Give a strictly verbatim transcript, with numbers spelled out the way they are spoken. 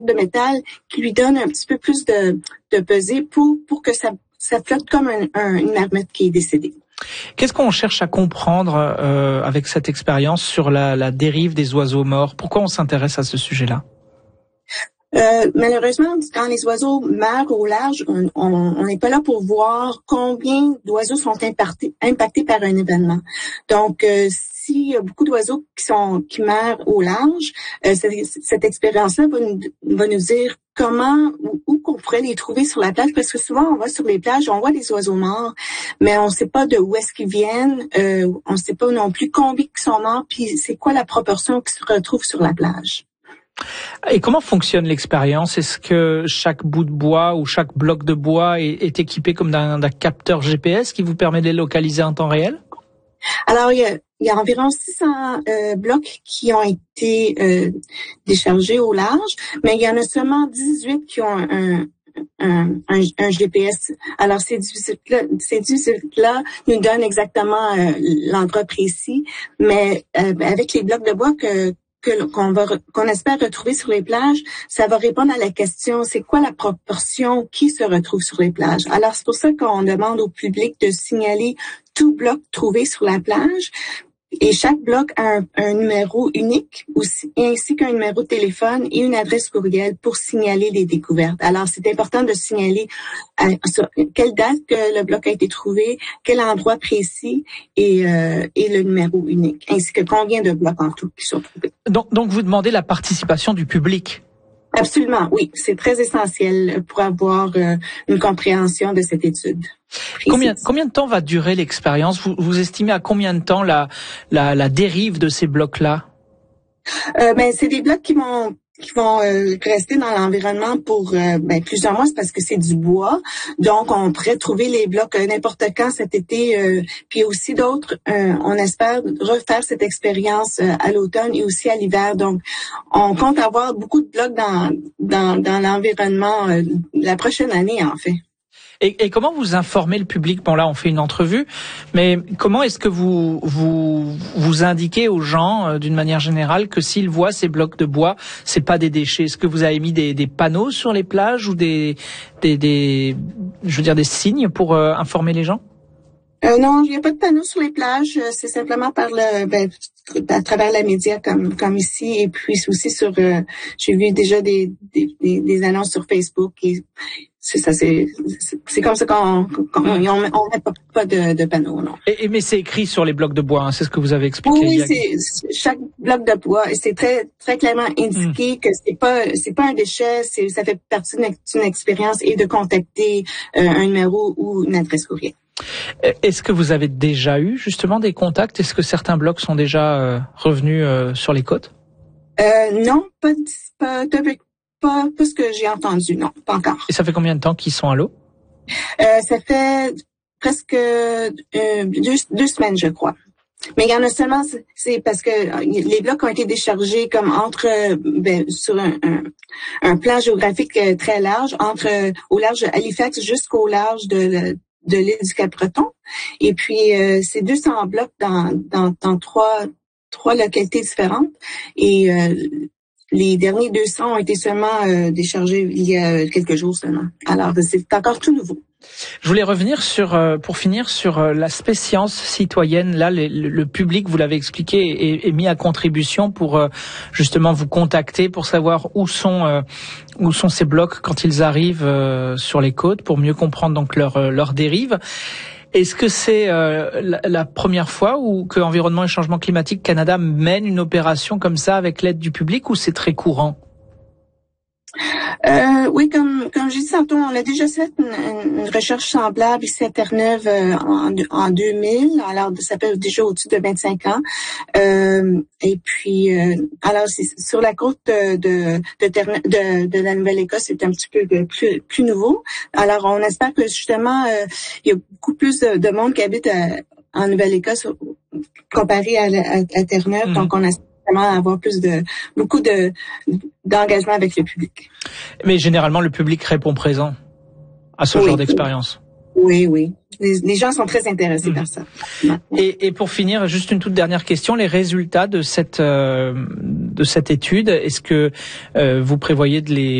de métal qui lui donne un petit peu plus de, de pesée pour, pour que ça, ça flotte comme un, un, une marmotte qui est décédée. Qu'est-ce qu'on cherche à comprendre euh, avec cette expérience sur la, la dérive des oiseaux morts? Pourquoi on s'intéresse à ce sujet-là? Euh, malheureusement, quand les oiseaux meurent au large, on n'est pas là pour voir combien d'oiseaux sont impactés, impactés par un événement. Donc, euh, s'il y a beaucoup d'oiseaux qui sont qui meurent au large, euh, cette, cette expérience-là va nous, va nous dire comment ou où qu'on pourrait les trouver sur la plage, parce que souvent on va sur les plages, on voit des oiseaux morts, mais on ne sait pas de où est-ce qu'ils viennent, euh, on ne sait pas non plus combien ils sont morts, puis c'est quoi la proportion qui se retrouve sur la plage. Et comment fonctionne l'expérience? Est-ce que chaque bout de bois ou chaque bloc de bois est, est équipé comme d'un, d'un capteur G P S qui vous permet de les localiser en temps réel? Alors, il y a, il y a environ six cents euh, blocs qui ont été euh, déchargés au large, mais il y en a seulement dix-huit qui ont un, un, un, un G P S. Alors, ces dix-huit-là, ces dix-huit-là nous donnent exactement euh, l'endroit précis, mais euh, avec les blocs de bois que que qu'on va qu'on espère retrouver sur les plages, ça va répondre à la question, c'est quoi la proportion qui se retrouve sur les plages. Alors c'est pour ça qu'on demande au public de signaler tout bloc trouvé sur la plage, et chaque bloc a un, un numéro unique aussi, ainsi qu'un numéro de téléphone et une adresse courriel pour signaler les découvertes. Alors c'est important de signaler à, sur quelle date que le bloc a été trouvé, quel endroit précis et, euh, et le numéro unique, ainsi que combien de blocs en tout qui sont trouvés. Donc, donc vous demandez la participation du public? Absolument, oui. C'est très essentiel pour avoir euh, une compréhension de cette étude. Combien, combien de temps va durer l'expérience? Vous, vous estimez à combien de temps la, la, la dérive de ces blocs-là? Euh, ben, c'est des blocs qui vont qui vont euh, rester dans l'environnement pour euh, ben, plusieurs mois, c'est parce que c'est du bois. Donc, on pourrait trouver les blocs euh, n'importe quand cet été. Euh, puis aussi d'autres, euh, on espère refaire cette expérience euh, à l'automne et aussi à l'hiver. Donc, on compte avoir beaucoup de blocs dans dans, dans l'environnement euh, la prochaine année, en fait. Et, et comment vous informez le public? Bon, là, on fait une entrevue, mais comment est-ce que vous vous vous indiquez aux gens, euh, d'une manière générale, que s'ils voient ces blocs de bois, c'est pas des déchets? Est-ce que vous avez mis des, des panneaux sur les plages ou des des, des je veux dire des signes pour euh, informer les gens? Euh, non, il n'y a pas de panneaux sur les plages. C'est simplement par le, ben, à travers la média comme comme ici, et puis aussi sur. Euh, j'ai vu déjà des, des des des annonces sur Facebook, et c'est ça, c'est c'est comme ça qu'on qu'on on, on met pas, pas de, de panneaux, non. Et, et mais c'est écrit sur les blocs de bois, hein, c'est ce que vous avez expliqué. Oui, c'est chaque bloc de bois, et c'est très très clairement indiqué mmh. que c'est pas c'est pas un déchet, c'est ça fait partie d'une expérience, et de contacter euh, un numéro ou une adresse courriel. Est-ce que vous avez déjà eu justement des contacts? Est-ce que certains blocs sont déjà euh, revenus euh, sur les côtes? Euh, non, pas, pas, pas, pas ce que j'ai entendu, non, pas encore. Et ça fait combien de temps qu'ils sont à l'eau? Euh, ça fait presque euh, deux, deux semaines, je crois. Mais il y en a seulement, c'est parce que les blocs ont été déchargés comme entre, ben, sur un, un, un plan géographique très large, entre au large de Halifax jusqu'au large de de l'île du Cap-Breton. Et puis, euh, c'est deux cents blocs dans, dans, dans trois, trois localités différentes. Et euh, les derniers deux cents ont été seulement euh, déchargés il y a quelques jours seulement. Alors, c'est encore tout nouveau. Je voulais revenir sur, euh, pour finir, sur euh, l'aspect science citoyenne. Là, le, le public, vous l'avez expliqué, est, est mis à contribution pour euh, justement vous contacter pour savoir où sont euh, où sont ces blocs quand ils arrivent euh, sur les côtes, pour mieux comprendre donc leur euh, leur dérive. Est-ce que c'est euh, la, la première fois où que Environnement et Changement Climatique Canada mène une opération comme ça avec l'aide du public, ou c'est très courant? Euh, oui, comme comme j'ai dit tantôt, on a déjà fait une, une recherche semblable ici à Terre-Neuve euh, en, en deux mille. Alors, ça fait déjà au-dessus de vingt-cinq ans. Euh, et puis, euh, alors c'est sur la côte de de de, Terre- de, de la Nouvelle-Écosse, c'est un petit peu plus plus nouveau. Alors, on espère que justement, euh, il y a beaucoup plus de, de monde qui habite à, en Nouvelle-Écosse comparé à, à, à Terre-Neuve. Mmh. Donc, on espère avoir plus de beaucoup de d'engagement avec le public. Mais généralement, le public répond présent à ce oui, genre d'expérience. Oui, oui. Les, les gens sont très intéressés mmh. par ça. Et, et pour finir, juste une toute dernière question, les résultats de cette euh, de cette étude. Est-ce que euh, vous prévoyez de les